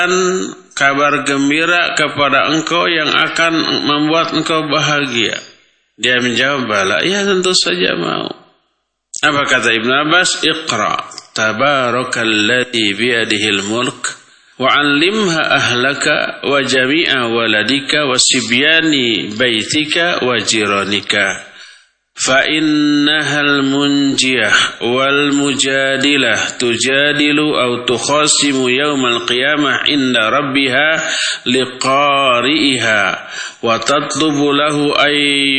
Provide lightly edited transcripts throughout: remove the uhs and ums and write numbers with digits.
kabar gembira kepada engkau yang akan membuat engkau bahagia. Dia menjawab, bala, ya tentu saja mau. Apa kata Ibnu Abbas? Iqra tabarakalladzi biyadihil mulk wa 'allimha ahlaka wa jami'a waladika wa sibyani baitika wa jiranika. فإنها المنجية والمجادلة تجادل أو تخاصم يوم القيامة عند ربها لقارئها وتطلب له أن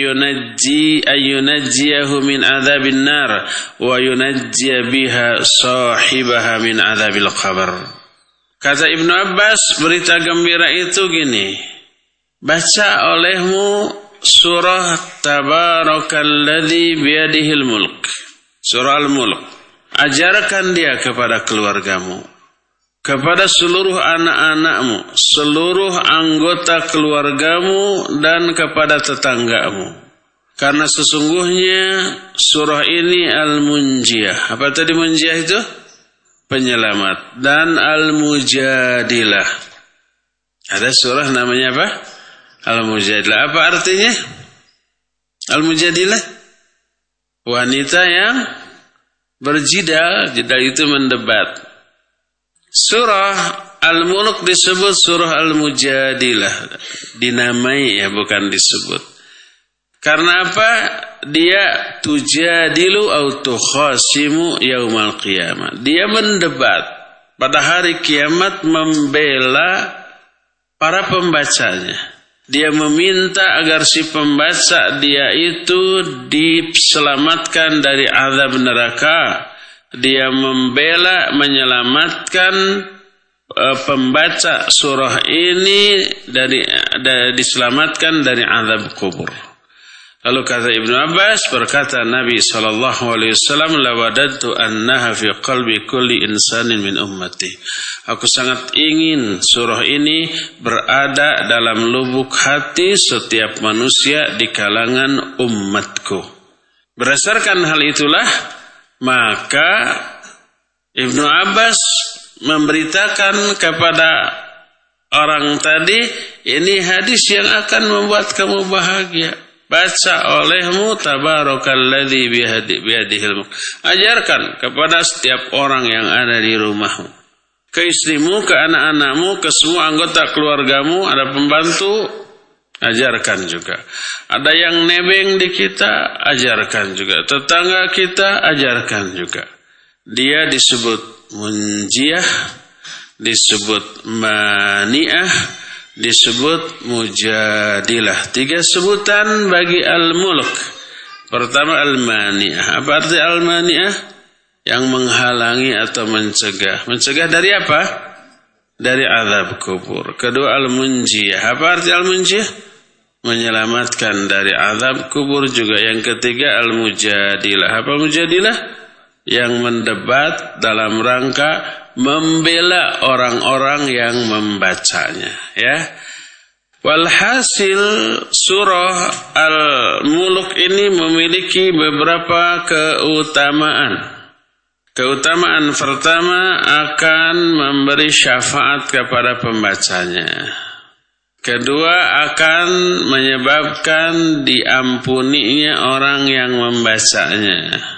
ينجيه من عذاب النار وينجي بها صاحبها من عذاب القبر. Kata Ibnu Abbas, berita gembira itu gini, baca olehmu surah Tabarakalladzi biyadihil mulk. Surah Al-Mulk. Ajarkan dia kepada keluargamu, kepada seluruh anak-anakmu, seluruh anggota keluargamu, dan kepada tetanggamu. Karena sesungguhnya surah ini Al-Munjiyah. Apa tadi Munjiyah itu? Penyelamat. Dan Al-Mujadilah. Ada surah namanya apa? Al-Mujadilah. Apa artinya? Al-Mujadilah, wanita yang berjidal. Jidal itu mendebat. Surah Al-Mulk disebut surah Al-Mujadilah. Dinamai ya, bukan disebut. Karena apa? Dia tujadilu au tukhasimu yaumal qiyamah. Dia mendebat pada hari kiamat, membela para pembacanya. Dia meminta agar si pembaca dia itu diselamatkan dari azab neraka. Dia membela, menyelamatkan pembaca surah ini diselamatkan dari azab kubur. Lalu kata Ibnu Abbas, berkata Nabi SAW, lawadadtu annaha fi qalbi kulli insanin min ummati. Aku sangat ingin surah ini berada dalam lubuk hati setiap manusia di kalangan umatku. Berdasarkan hal itulah, maka Ibnu Abbas memberitakan kepada orang tadi, ini hadis yang akan membuat kamu bahagia. Baca olehmu Tabarakalladzi biyadihil mulk. Ajarkan kepada setiap orang yang ada di rumahmu, ke istrimu, ke anak-anakmu, ke semua anggota keluargamu. Ada pembantu, ajarkan juga. Ada yang nebeng di kita, ajarkan juga. Tetangga kita, ajarkan juga. Dia disebut munjiah, disebut mani'ah, disebut mujadilah. 3 sebutan bagi al-mulk. Pertama al-mani'ah. Apa arti al-mani'ah? Yang menghalangi atau mencegah. Mencegah dari apa? Dari azab kubur. Kedua al-munjiyah. Apa arti al-munjiyah? Menyelamatkan dari azab kubur juga. Yang ketiga al-mujadilah. Apa mujadilah? Yang mendebat dalam rangka membela orang-orang yang membacanya, ya. Walhasil surah Al-Mulk ini memiliki beberapa keutamaan. Keutamaan pertama, akan memberi syafaat kepada pembacanya. Kedua, akan menyebabkan diampuninya orang yang membacanya.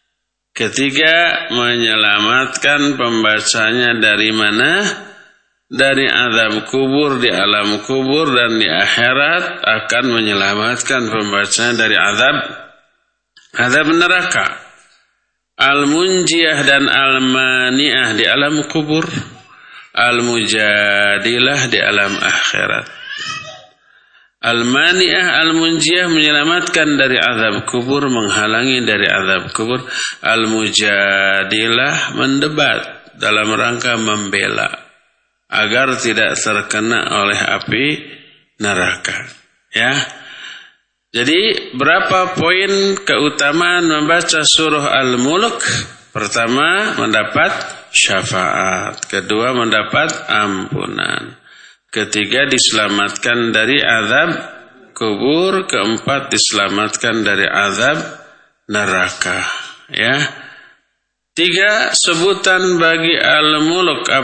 Ketiga, menyelamatkan pembacanya dari mana? Dari azab kubur di alam kubur, dan di akhirat akan menyelamatkan pembacanya dari azab neraka. Al-munjiyah dan al-mani'ah di alam kubur, al-mujadilah di alam akhirat. Al-mani'ah, al-munjiyah menyelamatkan dari azab kubur, menghalangi dari azab kubur. Al-mujadilah mendebat dalam rangka membela agar tidak terkena oleh api neraka. Ya. Jadi berapa poin keutamaan membaca surah Al-Mulk? Pertama, mendapat syafaat. Kedua, mendapat ampunan. Ketiga, diselamatkan dari azab kubur. Keempat, diselamatkan dari azab neraka. Ya. 3 sebutan bagi Al-Mulk.